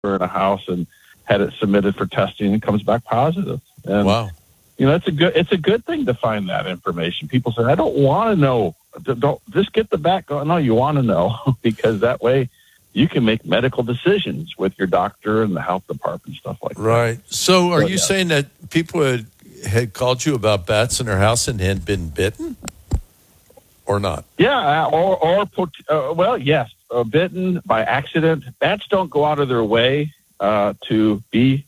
for in a house and had it submitted for testing and comes back positive. And, wow. it's a good thing to find that information. People say, I don't want to know. Don't just get the bat going. No, you want to know because that way you can make medical decisions with your doctor and the health department and stuff like that. Right. So are you saying that people had called you about bats in their house and had been bitten or not? Yeah. Well, yes. Bitten by accident. Bats don't go out of their way to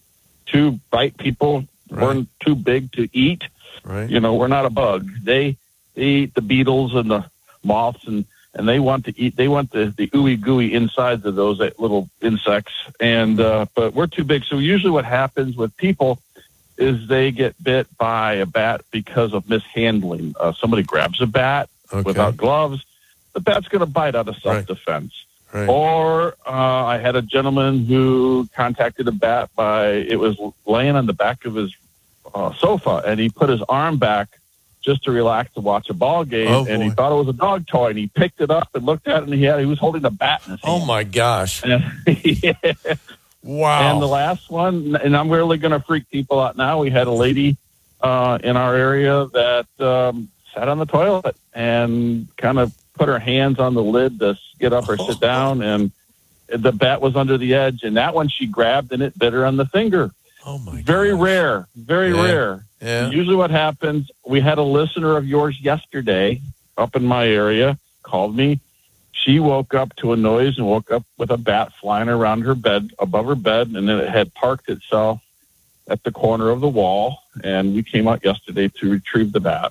bite people. Right. We're too big to eat. Right. We're not a bug. They eat the beetles and the moths and they want to eat. They want the ooey gooey insides of those little insects. And but we're too big. So usually what happens with people is they get bit by a bat because of mishandling. Somebody grabs a bat without gloves. The bat's going to bite out of self-defense. Right. Or I had a gentleman who contacted a bat it was laying on the back of his sofa, and he put his arm back just to relax to watch a ball game, and he thought it was a dog toy, and he picked it up and looked at it, and he was holding a bat in his hand. Oh, my gosh. Yeah. Wow. And the last one, and I'm really going to freak people out now, we had a lady in our area that sat on the toilet and kind of put her hands on the lid to get up or sit down, and the bat was under the edge, and that one she grabbed, and it bit her on the finger. Oh, my God. Very rare. Yeah. Usually what happens, we had a listener of yours yesterday up in my area, called me. She woke up to a noise and woke up with a bat flying around her bed, above her bed, and then it had parked itself at the corner of the wall, and we came out yesterday to retrieve the bat.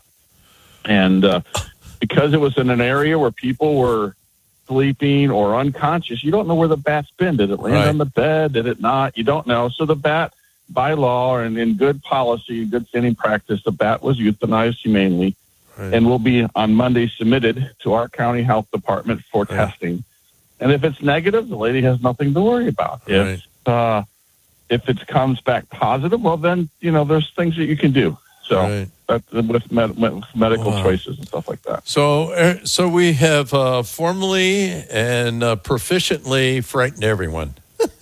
And because it was in an area where people were sleeping or unconscious, you don't know where the bat's been. Did it land on the bed? Did it not? You don't know. So the bat, by law and in good policy, good standing practice, the bat was euthanized humanely and will be on Monday submitted to our county health department for testing. And if it's negative, the lady has nothing to worry about. If it comes back positive, well, then, there's things that you can do. So that's with medical choices and stuff like that. So we have formally and proficiently frightened everyone.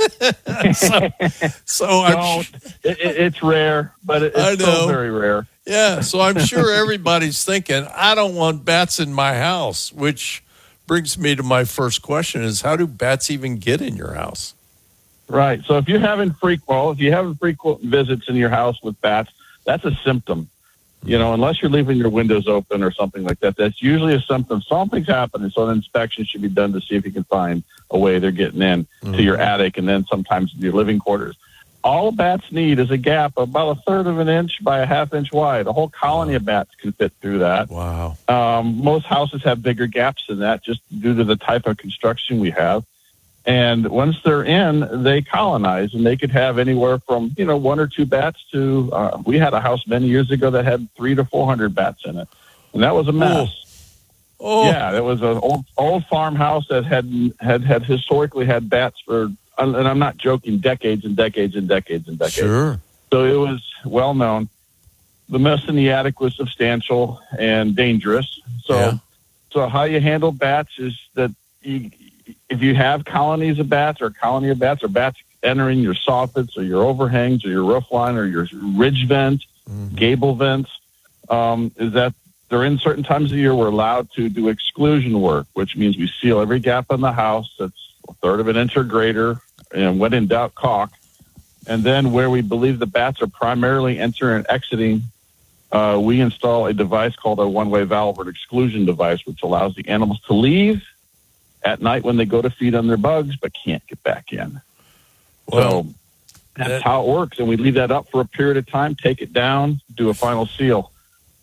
It's rare, but it's still very rare. Yeah, so I'm sure everybody's thinking, I don't want bats in my house, which brings me to my first question is, how do bats even get in your house? Right. So if you're having frequent visits in your house with bats, that's a symptom. Unless you're leaving your windows open or something like that, that's usually a symptom. Something's happening, so an inspection should be done to see if you can find a way they're getting in to your attic and then sometimes your living quarters. All bats need is a gap about a third of an inch by a half inch wide. A whole colony of bats can fit through that. Wow. Most houses have bigger gaps than that just due to the type of construction we have. And once they're in, they colonize, and they could have anywhere from, one or two bats to, we had a house many years ago that had 300 to 400 bats in it. And that was a mess. Oh. Yeah, it was an old farmhouse that had historically had bats for, and I'm not joking, decades and decades and decades and decades. Sure. So it was well known. The mess in the attic was substantial and dangerous. So how you handle bats is that if you have colonies of bats or a colony of bats or bats entering your soffits or your overhangs or your roof line or your ridge vent, gable vents, is that they're in certain times of the year we're allowed to do exclusion work, which means we seal every gap in the house that's a third of an inch or greater, and when in doubt, caulk. And then where we believe the bats are primarily entering and exiting, we install a device called a one-way valve or an exclusion device, which allows the animals to leave at night when they go to feed on their bugs, but can't get back in. Well, so that's how it works. And we leave that up for a period of time, take it down, do a final seal.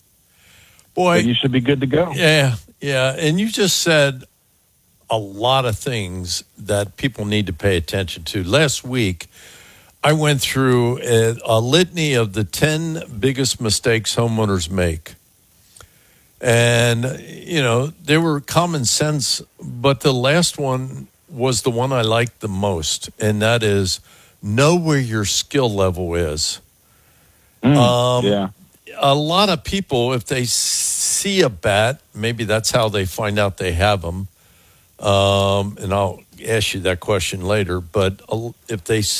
Boy, and you should be good to go. Yeah. And you just said a lot of things that people need to pay attention to. Last week, I went through a litany of the 10 biggest mistakes homeowners make. And, they were common sense, but the last one was the one I liked the most, and that is know where your skill level is. A lot of people, if they see a bat, maybe that's how they find out they have them. And I'll ask you that question later, but if they